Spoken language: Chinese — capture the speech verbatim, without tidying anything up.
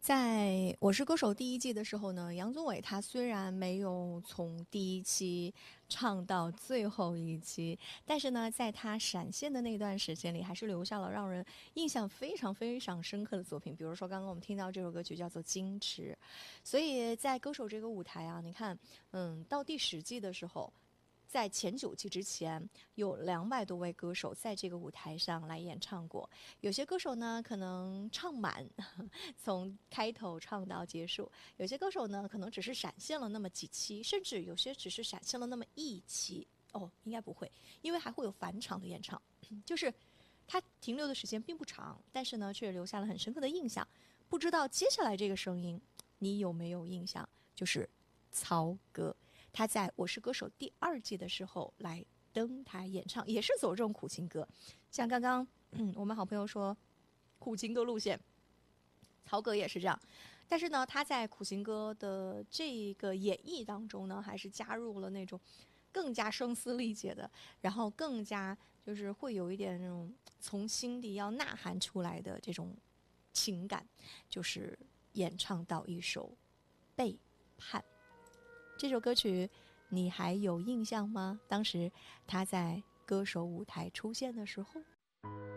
在《我是歌手》第一季的时候呢，杨宗纬他虽然没有从第一期唱到最后一期，但是呢，在他闪现的那段时间里，还是留下了让人印象非常非常深刻的作品。比如说，刚刚我们听到这首歌曲叫做《矜持》，所以在歌手这个舞台啊，你看，嗯，到第十季的时候。在前九季之前，有两百多位歌手在这个舞台上来演唱过。有些歌手呢，可能唱满，从开头唱到结束；有些歌手呢，可能只是闪现了那么几期，甚至有些只是闪现了那么一期。哦，应该不会，因为还会有返场的演唱，就是它停留的时间并不长，但是呢，却留下了很深刻的印象。不知道接下来这个声音，你有没有印象？就是曹格。他在《我是歌手》第二季的时候来登台演唱，也是走这种苦情歌。像刚刚、嗯、我们好朋友说苦情歌路线，曹格也是这样。但是呢，他在苦情歌的这个演绎当中呢，还是加入了那种更加声嘶力竭的，然后更加就是会有一点那种从心底要呐喊出来的这种情感，就是演唱到一首《背叛》。这首歌曲你还有印象吗？当时他在歌手舞台出现的时候。